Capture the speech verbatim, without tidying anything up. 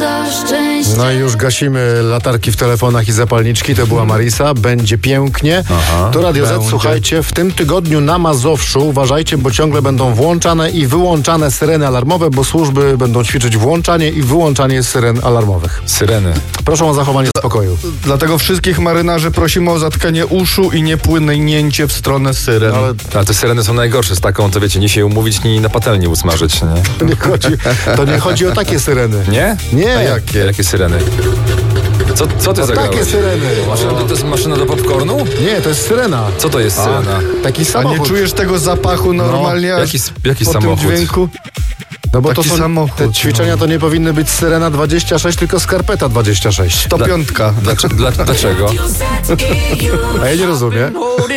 No i już gasimy latarki w telefonach i zapalniczki. To była Marisa. Będzie pięknie. Aha, to Radio Z, będzie. słuchajcie, w tym tygodniu na Mazowszu uważajcie, bo ciągle będą włączane i wyłączane syreny alarmowe, bo służby będą ćwiczyć włączanie i wyłączanie syren alarmowych. Syreny. Proszę o zachowanie spokoju. Dlatego wszystkich marynarzy prosimy o zatkanie uszu i niepłynęcie w stronę syren. No, ale Ale te syreny są najgorsze. Z taką, to wiecie, nie się umówić, ni na patelni usmażyć, nie? to nie chodzi, to nie chodzi o takie syreny. Nie? Nie. A jakie? Jakie syreny? Co, co ty O zagrałeś? takie syreny. Maszyna, to jest maszyna do popcornu? Nie, to jest syrena. Co to jest syrena? Taki A samochód. nie czujesz tego zapachu normalnie? aż Jaki, jaki po samochód? tym dźwięku? No bo to taki są, samochód, te ćwiczenia to nie powinny być syrena dwadzieścia sześć, tylko skarpeta dwadzieścia sześć. To piątka. Dlaczego? Dlaczego? A ja nie rozumiem.